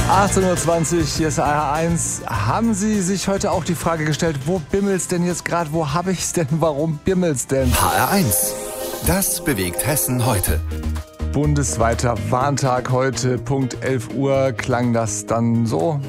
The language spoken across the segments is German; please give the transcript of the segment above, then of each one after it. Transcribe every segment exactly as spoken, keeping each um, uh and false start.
achtzehn Uhr zwanzig, hier ist A R eins. Haben Sie sich heute auch die Frage gestellt, wo bimmelt's denn jetzt gerade? Wo habe ich's denn? Warum bimmelt's denn? H R eins. Das bewegt Hessen heute. Bundesweiter Warntag heute, Punkt elf Uhr, klang das dann so.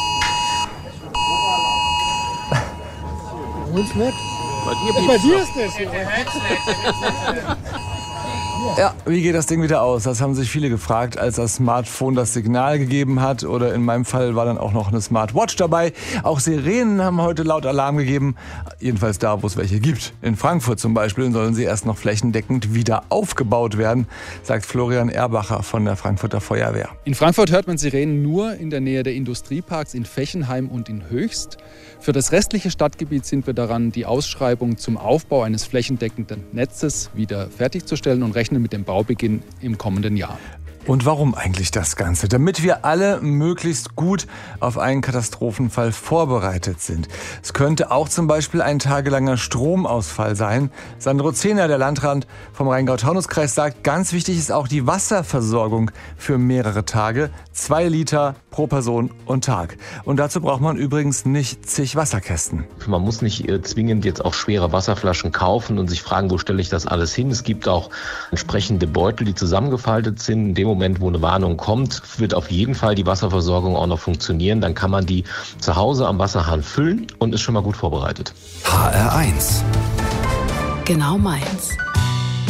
Uns nicht. Bei dir, bei dir ist das so. Ja, wie geht das Ding wieder aus? Das haben sich viele gefragt, als das Smartphone das Signal gegeben hat. Oder in meinem Fall war dann auch noch eine Smartwatch dabei. Auch Sirenen haben heute laut Alarm gegeben. Jedenfalls da, wo es welche gibt. In Frankfurt zum Beispiel sollen sie erst noch flächendeckend wieder aufgebaut werden, sagt Florian Erbacher von der Frankfurter Feuerwehr. In Frankfurt hört man Sirenen nur in der Nähe der Industrieparks in Fechenheim und in Höchst. Für das restliche Stadtgebiet sind wir daran, die Ausschreibung zum Aufbau eines flächendeckenden Netzes wieder fertigzustellen und rechnen mit dem Baubeginn im kommenden Jahr. Und warum eigentlich das Ganze? Damit wir alle möglichst gut auf einen Katastrophenfall vorbereitet sind. Es könnte auch zum Beispiel ein tagelanger Stromausfall sein. Sandro Zehner, der Landrat vom Rheingau-Taunus-Kreis, sagt, ganz wichtig ist auch die Wasserversorgung für mehrere Tage. Zwei Liter pro Person und Tag. Und dazu braucht man übrigens nicht zig Wasserkästen. Man muss nicht äh, zwingend jetzt auch schwere Wasserflaschen kaufen und sich fragen, wo stelle ich das alles hin. Es gibt auch entsprechende Beutel, die zusammengefaltet sind. In dem Moment, wo eine Warnung kommt, wird auf jeden Fall die Wasserversorgung auch noch funktionieren. Dann kann man die zu Hause am Wasserhahn füllen und ist schon mal gut vorbereitet. H R eins. Genau meins.